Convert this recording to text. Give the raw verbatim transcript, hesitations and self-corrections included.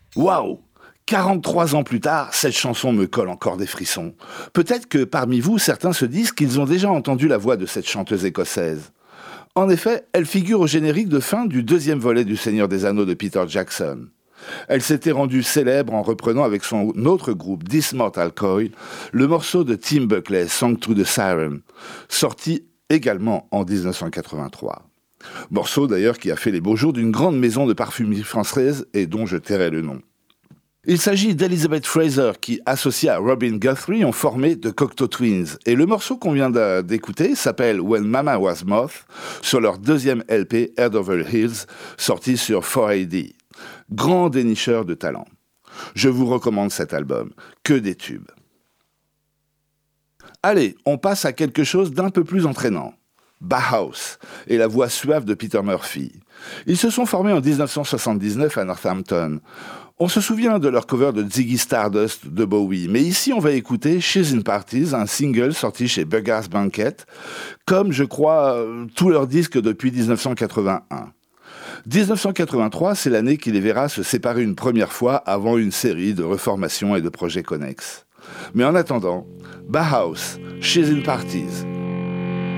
Waouh! quarante-trois ans plus tard, cette chanson me colle encore des frissons. Peut-être que parmi vous, certains se disent qu'ils ont déjà entendu la voix de cette chanteuse écossaise. En effet, elle figure au générique de fin du deuxième volet du Seigneur des Anneaux de Peter Jackson. Elle s'était rendue célèbre en reprenant avec son autre groupe, This Mortal Coil, le morceau de Tim Buckley, Song to the Siren, sorti également en dix-neuf cent quatre-vingt-trois. Morceau d'ailleurs qui a fait les beaux jours d'une grande maison de parfumerie française et dont je tairai le nom. Il s'agit d'Elizabeth Fraser qui, associée à Robin Guthrie, ont formé The Cocteau Twins. Et le morceau qu'on vient d'écouter s'appelle When Mama Was Moth, sur leur deuxième L P Head Over Heels, sorti sur quatre A D. Grand dénicheur de talent. Je vous recommande cet album. Que des tubes. Allez, on passe à quelque chose d'un peu plus entraînant. Bauhaus et la voix suave de Peter Murphy. Ils se sont formés en dix-neuf cent soixante-dix-neuf à Northampton. On se souvient de leur cover de Ziggy Stardust de Bowie, mais ici on va écouter She's in Parties, un single sorti chez Beggar's Banquet, comme je crois tous leurs disques depuis dix-neuf cent quatre-vingt-un. dix-neuf cent quatre-vingt-trois, c'est l'année qui les verra se séparer une première fois avant une série de reformations et de projets connexes. Mais en attendant, Bauhaus, She's in Parties.